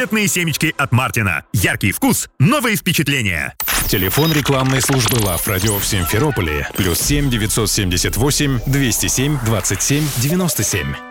Аппетитные семечки от Мартина. Яркий вкус, новые впечатления. Телефон рекламной службы Love Radio в Симферополе +7 978 207 27 97.